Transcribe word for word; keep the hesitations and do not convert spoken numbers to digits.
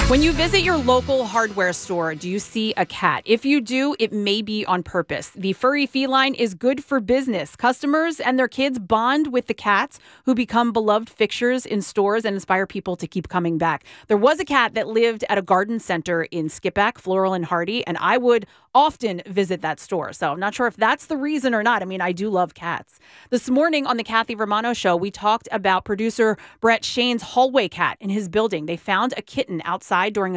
When you visit your local hardware store, do you see a cat? If you do, it may be on purpose. The furry feline is good for business. Customers and their kids bond with the cats, who become beloved fixtures in stores and inspire people to keep coming back. There was a cat that lived at a garden center in Skippack, Floral and Hardy, and I would often visit that store. So I'm not sure if that's the reason or not. I mean, I do love cats. This morning on the Kathy Romano Show, we talked about producer Brett Shane's hallway cat in his building. They found a kitten outside during